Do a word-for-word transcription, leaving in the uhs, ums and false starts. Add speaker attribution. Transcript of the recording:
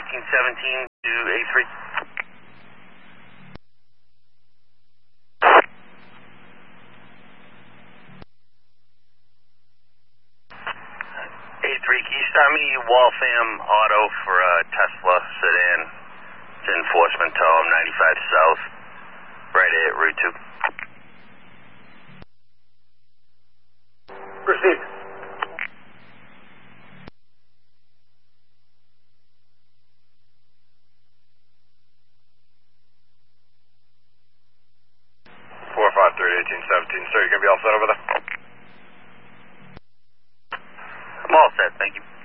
Speaker 1: eighteen seventeen to A three. A three, can you start me Waltham Auto for a Tesla sedan? It's enforcement, tell them ninety-five South, right at Route two.
Speaker 2: Proceed.
Speaker 3: four five three, eighteen seventeen. Sir, you going to be all set over there?
Speaker 1: I'm all set, thank you.